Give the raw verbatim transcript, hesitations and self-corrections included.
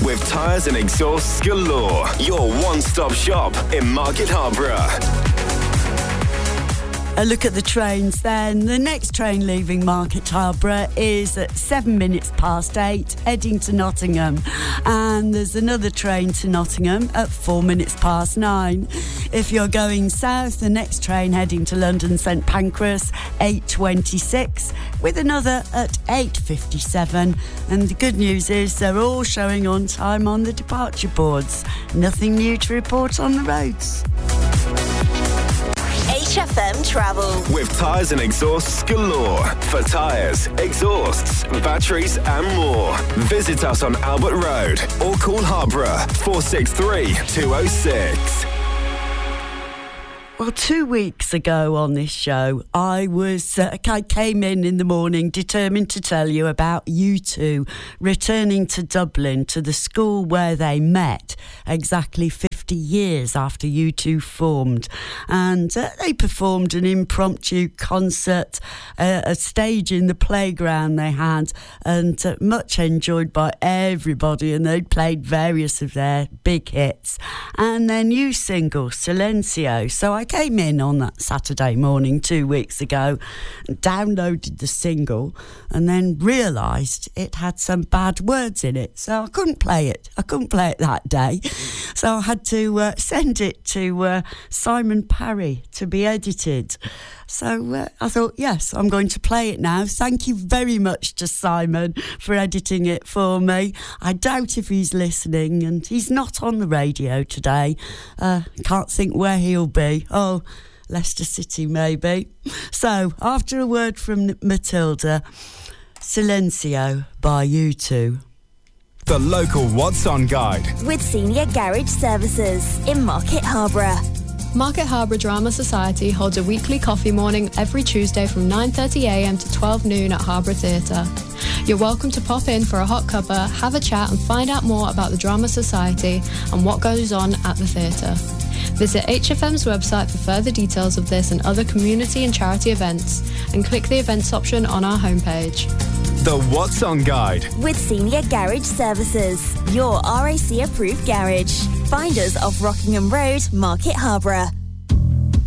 with tyres and exhausts galore. Your one-stop shop in Market Harborough. A look at the trains then. The next train leaving Market Harborough is at seven minutes past eight, heading to Nottingham. And there's another train to Nottingham at four minutes past nine. If you're going south, the next train heading to London St Pancras, eight twenty-six, with another at eight fifty-seven. And the good news is they're all showing on time on the departure boards. Nothing new to report on the roads. H F M Travel. With tyres and exhausts galore. For tyres, exhausts, batteries and more. Visit us on Albert Road or call Harborough four six three, two oh six. Well, two weeks ago on this show, I was uh, I came in in the morning determined to tell you about U two returning to Dublin, to the school where they met exactly fifty years after U two formed. And uh, they performed an impromptu concert, uh, a stage in the playground they had, and uh, much enjoyed by everybody. And they played various of their big hits. And their new single, Silencio. So I came in on that Saturday morning two weeks ago, downloaded the single, and then realised it had some bad words in it, so I couldn't play it. I couldn't play it that day, so I had to uh, send it to uh, Simon Parry to be edited. So uh, I thought, yes, I'm going to play it now. Thank you very much to Simon for editing it for me. I doubt if he's listening, and he's not on the radio today. Uh, can't think where he'll be. Oh, Leicester City maybe. So, after a word from Matilda, Silencio by U two. The local What's On guide. With Senior Garage Services in Market Harborough. Market Harborough Drama Society holds a weekly coffee morning every Tuesday from nine thirty a m to twelve noon at Harborough Theatre. You're welcome to pop in for a hot cuppa, have a chat and find out more about the Drama Society and what goes on at the theatre. Visit H F M's website for further details of this and other community and charity events, and click the events option on our homepage. The What's On guide. With Senior Garage Services, your R A C approved garage. Find us off Rockingham Road, Market Harborough.